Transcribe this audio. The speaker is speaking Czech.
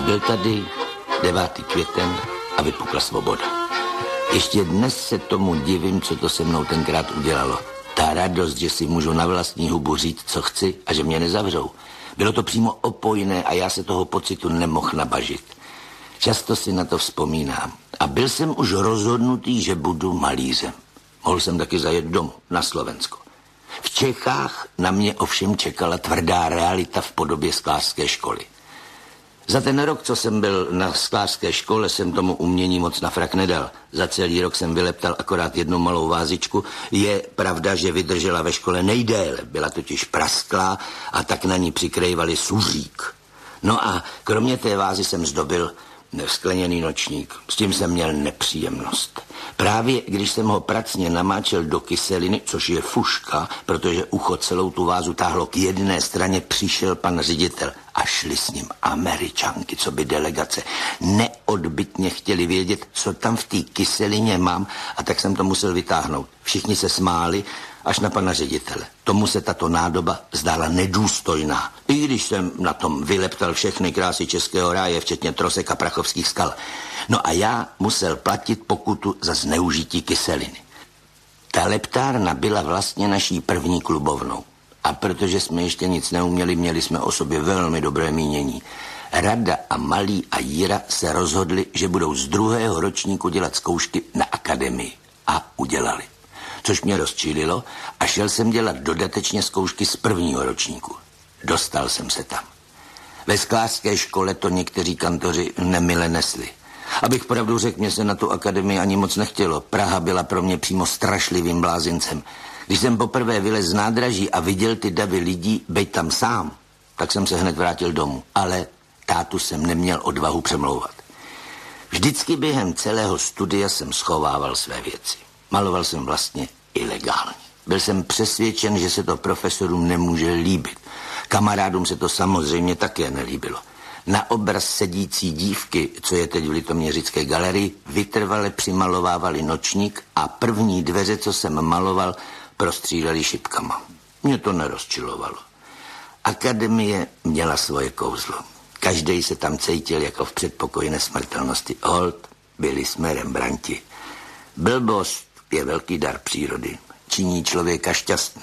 byl tady 9. květen a vypukla svoboda. Ještě dnes se tomu divím, co to se mnou tenkrát udělalo. Ta radost, že si můžu na vlastní hubu říct, co chci a že mě nezavřou. Bylo to přímo opojné a já se toho pocitu nemohl nabažit. Často si na to vzpomínám. A byl jsem už rozhodnutý, že budu malířem. Mohl jsem taky zajet domů, na Slovensko. V Čechách na mě ovšem čekala tvrdá realita v podobě sklářské školy. Za ten rok, co jsem byl na sklářské škole, jsem tomu umění moc na frak nedal. Za celý rok jsem vyleptal akorát jednu malou vázičku. Je pravda, že vydržela ve škole nejdéle. Byla totiž prasklá a tak na ní přikrývali suřík. No a kromě té vázy jsem zdobil skleněný nočník. S tím jsem měl nepříjemnost. Právě když jsem ho pracně namáčel do kyseliny, což je fuška, protože ucho celou tu vázu táhlo k jedné straně, přišel pan ředitel a šli s ním Američanky, co by delegace. Neodbytně chtěli vědět, co tam v té kyselině mám, a tak jsem to musel vytáhnout. Všichni se smáli, až na pana ředitele. Tomu se tato nádoba zdála nedůstojná. I když jsem na tom vyleptal všechny krásy českého ráje, včetně trosek a prachovských skal. No a já musel platit pokutu za zneužití kyseliny. Ta leptárna byla vlastně naší první klubovnou. A protože jsme ještě nic neuměli, měli jsme o sobě velmi dobré mínění. Rada a Malý a Jíra se rozhodli, že budou z 2. ročníku dělat zkoušky na akademii. A udělali. Což mě rozčílilo a šel jsem dělat dodatečně zkoušky z 1. ročníku. Dostal jsem se tam. Ve sklářské škole to někteří kantoři nemile nesli. Abych pravdu řekl, mě se na tu akademii ani moc nechtělo. Praha byla pro mě přímo strašlivým blázincem. Když jsem poprvé vylez z nádraží a viděl ty davy lidí, bejt tam sám, tak jsem se hned vrátil domů. Ale tátu jsem neměl odvahu přemlouvat. Vždycky během celého studia jsem schovával své věci. Maloval jsem vlastně ilegálně. Byl jsem přesvědčen, že se to profesorům nemůže líbit. Kamarádům se to samozřejmě také nelíbilo. Na obraz sedící dívky, co je teď v Litoměřické galerii, vytrvale přimalovávali nočník a první dveře, co jsem maloval, prostříleli šipkama. Mě to nerozčilovalo. Akademie měla svoje kouzlo. Každej se tam cítil jako v předpokoji nesmrtelnosti. Holt, byli jsme Rembrandti. Blbost je velký dar přírody. Činí člověka šťastný.